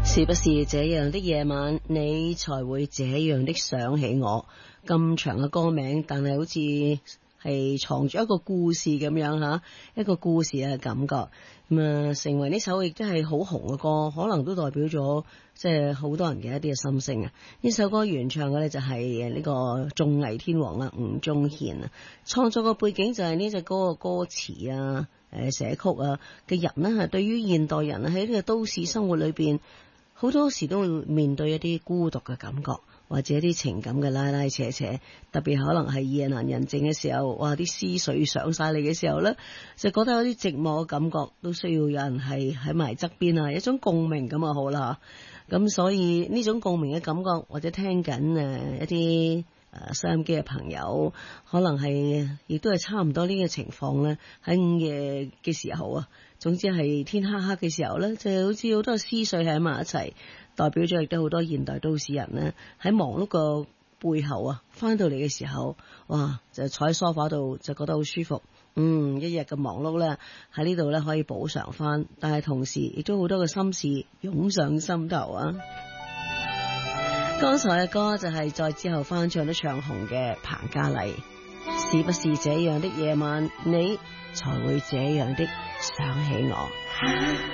是不是這樣的夜晚，你才會這樣的想起我？咁長嘅歌名，但係好似係藏住一個故事咁樣吓，一個故事嘅感覺。成為呢首亦都係好紅嘅歌，可能都代表咗即係好多人嘅一啲嘅心聲啊！呢首歌原唱嘅咧就係呢個綜藝天王啦，吳宗憲啊。創作嘅背景就係呢隻歌嘅歌詞啊、寫曲啊嘅人呢，係對於現代人喺呢個都市生活裏邊，好多時都會面對一啲孤獨嘅感覺，或者一啲情感嘅拉拉扯扯，特別可能係夜闌人靜嘅時候，哇！啲思緒上晒嚟嘅時候呢，就覺得有啲寂寞嘅感覺，都需要有人係喺埋側邊啊，一種共鳴咁啊好啦。咁所以呢種共鳴嘅感覺，或者聽緊一啲收音機嘅朋友，可能係亦都係差唔多呢個情況呢。喺午夜嘅時候啊，總之係天黑黑嘅時候呢，就好似好多思緒喺埋一齊，代表咗亦都好多現代都市人呢，喺忙碌個背後啊，翻到嚟嘅時候，哇，就坐喺梳化度就覺得好舒服。一日嘅忙碌呢，喺呢度呢可以補償翻，但係同時亦都好多嘅心事湧上心頭啊！剛才嘅歌就係再之後翻唱都唱紅嘅彭家麗，是不是這樣的夜晚，你才會這樣的想起我？